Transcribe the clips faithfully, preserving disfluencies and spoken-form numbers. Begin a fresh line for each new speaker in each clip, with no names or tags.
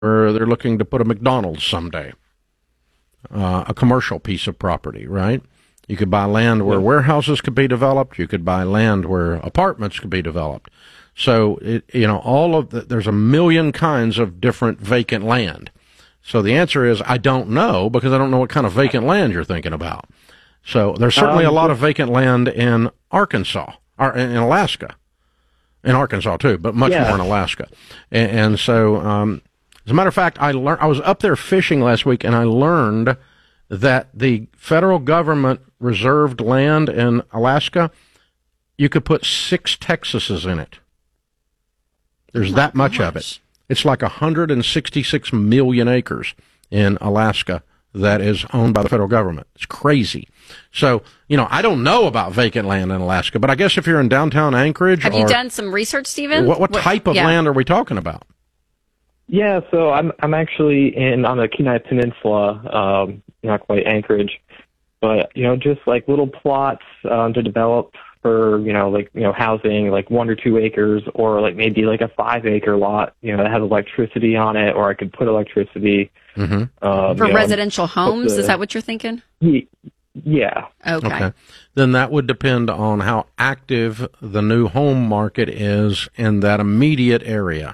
or they're looking to put a McDonald's someday, uh, a commercial piece of property, right? You could buy land where warehouses could be developed. You could buy land where apartments could be developed. So, it, you know, all of the, there's a million kinds of different vacant land. So the answer is I don't know, because I don't know what kind of vacant land you're thinking about. So there's certainly um, a lot of vacant land in Arkansas, or in Alaska, in Arkansas too, but much yeah. more in Alaska. And, and so, um, as a matter of fact, I learned, I was up there fishing last week, and I learned that the federal government reserved land in Alaska, you could put six Texases in it. There's oh that much gosh. of it. It's like one hundred sixty-six million acres in Alaska that is owned by the federal government. It's crazy. So, you know, I don't know about vacant land in Alaska, but I guess if you're in downtown Anchorage...
Have you done some research, Stephen?
What, what type of yeah. land are we talking about?
Yeah, so I'm I'm actually in on the Kenai Peninsula, um, not quite Anchorage, but, you know, just like little plots um, to develop for, you know, like, you know, housing, like one or two acres, or like maybe like a five acre lot, you know, that has electricity on it, or I could put electricity.
Mm-hmm.
Um, for residential know, homes, the, is that what you're thinking?
Yeah.
Okay. okay.
Then that would depend on how active the new home market is in that immediate area.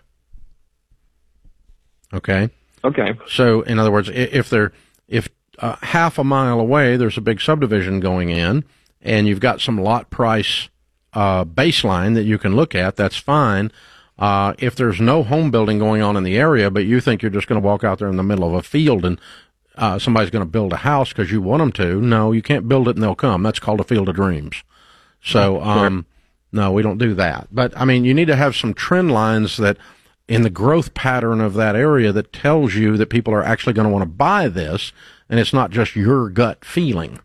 Okay.
Okay.
So, in other words, if they're, if uh, half a mile away there's a big subdivision going in, and you've got some lot price uh, baseline that you can look at, that's fine. Uh, if there's no home building going on in the area, but you think you're just going to walk out there in the middle of a field and uh, somebody's going to build a house because you want them to, no, you can't build it and they'll come. That's called a field of dreams. So, um, sure. no, we don't do that. But, I mean, you need to have some trend lines that in the growth pattern of that area that tells you that people are actually going to want to buy this, and it's not just your gut feeling.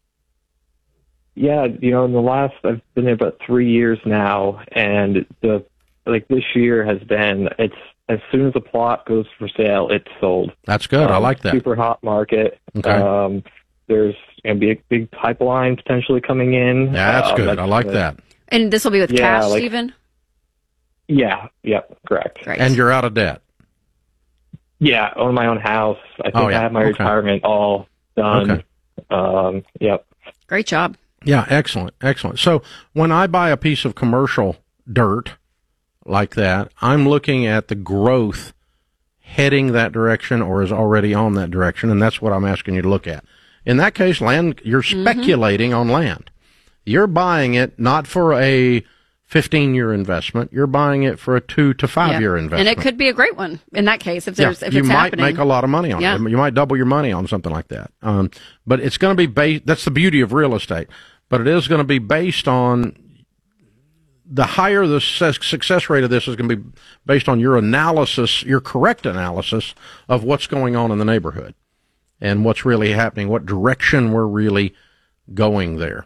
Yeah, you know, in the last, I've been there about three years now, and the like this year has been, it's as soon as a plot goes for sale, it's sold.
That's good. Um, I like that.
Super hot market.
Okay.
Um, there's going to be a big pipeline potentially coming in.
Yeah, that's uh, good.
That's,
I like
uh,
that.
And this will be with
yeah,
cash,
like,
Stephen?
Yeah, yep, correct.
Great.
And you're out of debt?
Yeah, own my own house. I think
oh, yeah.
I have my
okay.
retirement all done.
Okay.
Um, yep.
Great job.
Yeah, excellent, excellent. So when I buy a piece of commercial dirt like that, I'm looking at the growth heading that direction or is already on that direction, and that's what I'm asking you to look at. In that case, land, you're speculating mm-hmm. on land. You're buying it not for a fifteen-year investment. You're buying it for a two to five-year
yeah.
investment.
And it could be a great one in that case if there's
yeah,
if
you
it's
might
happening.
make a lot of money on
yeah.
it. You might double your money on something like that. Um, but it's going to be based, that's the beauty of real estate, but it is going to be based on, the higher the success rate of this is going to be based on your analysis, your correct analysis of what's going on in the neighborhood and what's really happening, what direction we're really going there.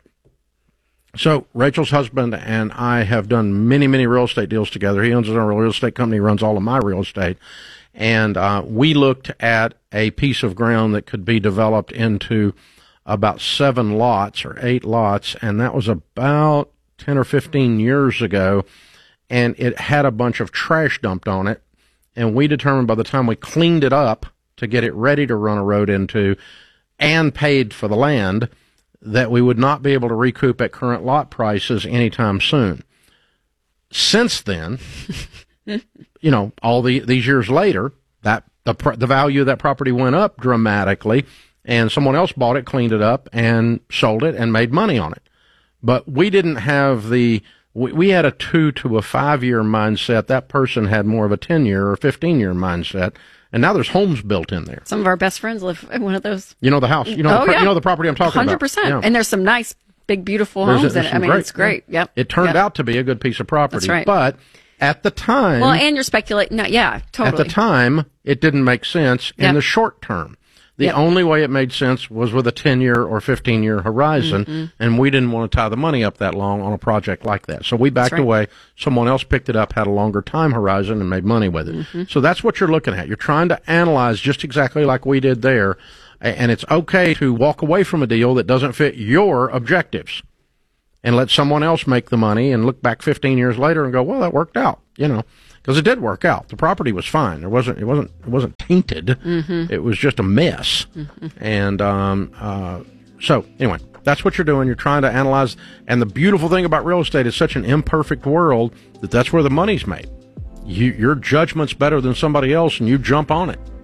So Rachel's husband and I have done many, many real estate deals together. He owns his own real estate company, runs all of my real estate. And uh, we looked at a piece of ground that could be developed into about seven lots or eight lots, and that was about ten or fifteen years ago, and it had a bunch of trash dumped on it. And we determined by the time we cleaned it up to get it ready to run a road into and paid for the land, that we would not be able to recoup at current lot prices anytime soon. Since then, you know, all the these years later, that the the value of that property went up dramatically, and someone else bought it, cleaned it up, and sold it and made money on it. But we didn't have the we, we had a two to a five year mindset. That person had more of a ten year or fifteen year mindset. And now there's homes built in there.
Some of our best friends live in one of those.
You know the house. You know,
oh,
the, pro-
yeah.
you know the property I'm talking
one hundred percent.
about. Yeah.
And there's some nice, big, beautiful
there's
homes
a,
in it. I mean,
great,
it's great.
Yeah.
Yep.
It turned
yep.
out to be a good piece of property.
That's right.
But at the time...
Well, and you're speculating. No, yeah, totally.
At the time, it didn't make sense in
yep.
the short term. The
yep.
only way it made sense was with a ten-year or fifteen-year horizon, mm-hmm. and we didn't want to tie the money up that long on a project like that. So we backed right. away. Someone else picked it up, had a longer time horizon, and made money with it. Mm-hmm. So that's what you're looking at. You're trying to analyze just exactly like we did there, and it's okay to walk away from a deal that doesn't fit your objectives and let someone else make the money and look back fifteen years later and go, well, that worked out, you know. Because it did work out. The property was fine. There wasn't. It wasn't. It wasn't tainted. Mm-hmm. It was just a mess. Mm-hmm. And um, uh, so anyway, that's what you're doing. You're trying to analyze. And the beautiful thing about real estate is such an imperfect world that that's where the money's made. You, your judgment's better than somebody else, and you jump on it.